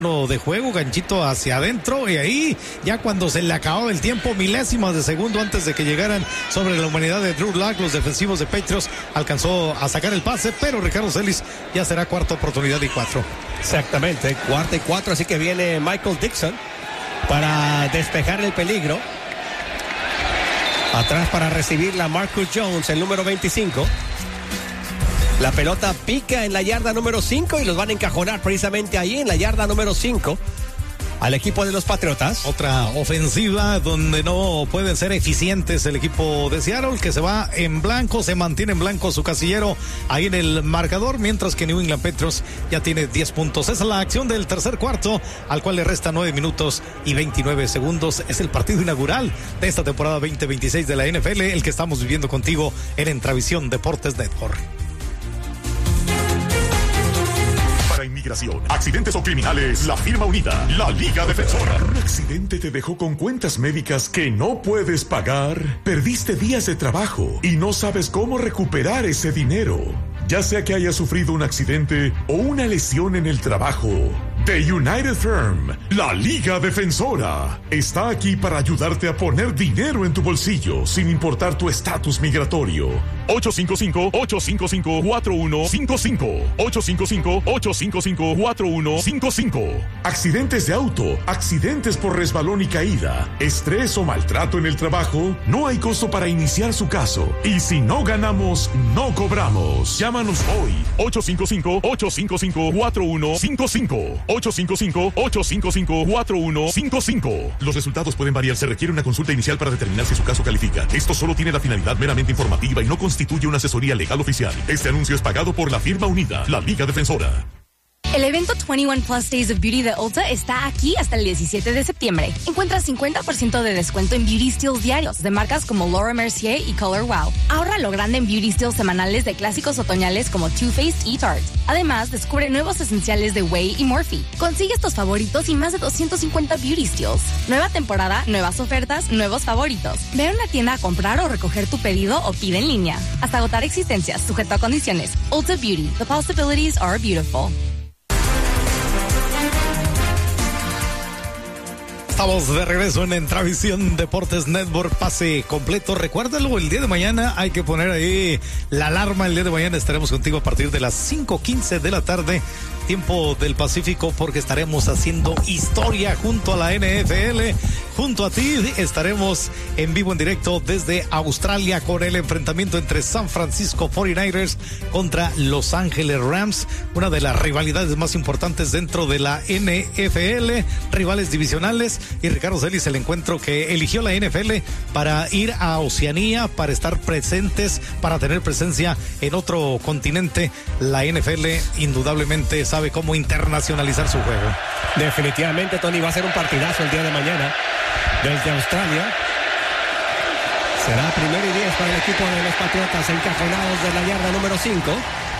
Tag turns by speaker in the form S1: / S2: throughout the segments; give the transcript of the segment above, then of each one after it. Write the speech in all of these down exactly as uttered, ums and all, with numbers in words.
S1: de juego, ganchito hacia adentro, y ahí ya cuando se le acababa el tiempo, milésimas de segundo antes de que llegaran sobre la humanidad de Drew Lock, los defensivos de Patriots alcanzó a sacar el pase, pero Ricardo Celis ya será cuarta oportunidad y cuatro.
S2: Exactamente, cuarta y cuatro, así que viene Michael Dixon para despejar el peligro. Atrás para recibirla Marcus Jones, el número veinticinco. La pelota pica en la yarda número cinco y los van a encajonar precisamente ahí en la yarda número cinco al equipo de los Patriotas.
S1: Otra ofensiva donde no pueden ser eficientes el equipo de Seattle, que se va en blanco, se mantiene en blanco su casillero ahí en el marcador, mientras que New England Patriots ya tiene diez puntos. Esa es la acción del tercer cuarto, al cual le resta nueve minutos y veintinueve segundos. Es el partido inaugural de esta temporada veinte veintiséis de la N F L, el que estamos viviendo contigo en Entravisión Deportes Network.
S3: Inmigración, accidentes o criminales, la firma unida, la Liga Defensora. ¿Un accidente te dejó con cuentas médicas que no puedes pagar? ¿Perdiste días de trabajo y no sabes cómo recuperar ese dinero? Ya sea que hayas sufrido un accidente o una lesión en el trabajo, The United Firm, la Liga Defensora, está aquí para ayudarte a poner dinero en tu bolsillo sin importar tu estatus migratorio. ocho cinco cinco, ocho cinco cinco, cuatro uno cinco cinco. ocho cinco cinco, ocho cinco cinco, cuatro uno cinco cinco. Accidentes de auto, accidentes por resbalón y caída, estrés o maltrato en el trabajo, no hay costo para iniciar su caso. Y si no ganamos, no cobramos. Llámanos hoy. ocho cinco cinco, ocho cinco cinco, cuatro uno cinco cinco. ocho cinco cinco, ocho cinco cinco, cuatro uno cinco cinco. Los resultados pueden variar. Se requiere una consulta inicial para determinar si su caso califica. Esto solo tiene la finalidad meramente informativa y no constituye una asesoría legal oficial. Este anuncio es pagado por la firma unida, la Liga Defensora.
S4: El evento veintiuno Plus Days of Beauty de Ulta está aquí hasta el diecisiete de septiembre. Encuentra cincuenta por ciento de descuento en beauty steals diarios de marcas como Laura Mercier y Color Wow. Ahorra lo grande en beauty steals semanales de clásicos otoñales como Too Faced y Tarte. Además, descubre nuevos esenciales de Way y Morphe. Consigue estos favoritos y más de doscientos cincuenta beauty steals. Nueva temporada, nuevas ofertas, nuevos favoritos. Ve a una tienda a comprar o recoger tu pedido o pide en línea. Hasta agotar existencias, sujeto a condiciones. Ulta Beauty. The possibilities are beautiful.
S1: Estamos de regreso en Entravisión Deportes Network, pase completo. Recuérdalo, el día de mañana hay que poner ahí la alarma. El día de mañana estaremos contigo a partir de las cinco quince de la tarde, tiempo del Pacífico, porque estaremos haciendo historia junto a la N F L. Junto a ti estaremos en vivo, en directo desde Australia, con el enfrentamiento entre San Francisco cuarenta y nueve ers contra Los Ángeles Rams, una de las rivalidades más importantes dentro de la N F L, rivales divisionales. Y Ricardo Celis, el encuentro que eligió la N F L para ir a Oceanía, para estar presentes, para tener presencia en otro continente. La N F L indudablemente sabe cómo internacionalizar su juego.
S2: Definitivamente, Tony, va a ser un partidazo el día de mañana desde Australia. Será primero y diez para el equipo de los Patriotas, encajonados de la yarda número cinco.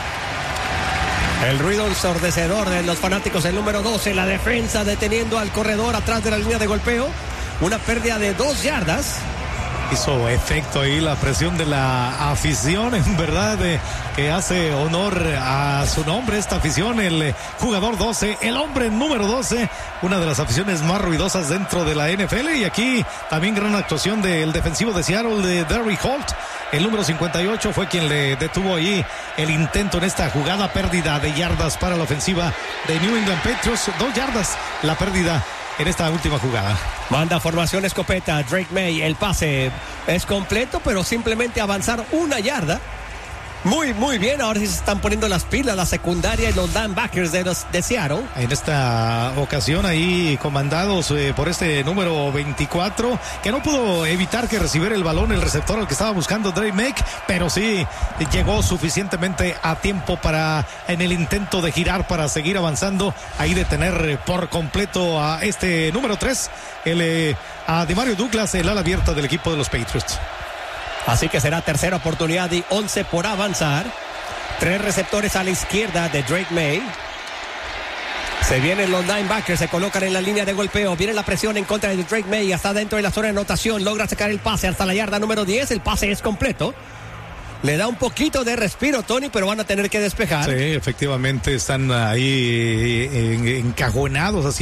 S2: El ruido ensordecedor de los fanáticos, el número doce, la defensa deteniendo al corredor atrás de la línea de golpeo. Una pérdida de dos yardas.
S1: Hizo efecto ahí la presión de la afición, en verdad, eh, que hace honor a su nombre esta afición, el eh, jugador doce, el hombre número doce, una de las aficiones más ruidosas dentro de la N F L. Y aquí también gran actuación del defensivo de Seattle, de Derrick Holt. El número cincuenta y ocho fue quien le detuvo ahí el intento en esta jugada. Pérdida de yardas para la ofensiva de New England Patriots. Dos yardas la pérdida en esta última jugada.
S2: Manda formación escopeta Drake May. El pase es completo, pero simplemente avanzar una yarda. Muy, muy bien. Ahora sí se están poniendo las pilas la secundaria y los linebackers de, los, de Seattle.
S1: En esta ocasión ahí comandados eh, por este número veinticuatro, que no pudo evitar que recibiera el balón el receptor al que estaba buscando Drake May, pero sí llegó suficientemente a tiempo para, en el intento de girar para seguir avanzando, ahí detener por completo a este número tres, el, eh, a Demario Douglas, el ala abierta del equipo de los Patriots.
S2: Así que será tercera oportunidad y once por avanzar. Tres receptores a la izquierda de Drake May. Se vienen los linebackers, se colocan en la línea de golpeo. Viene la presión en contra de Drake May. Hasta dentro de la zona de anotación. Logra sacar el pase hasta la yarda número diez. El pase es completo. Le da un poquito de respiro, Tony, pero van a tener que despejar.
S1: Sí, efectivamente están ahí encajonados así.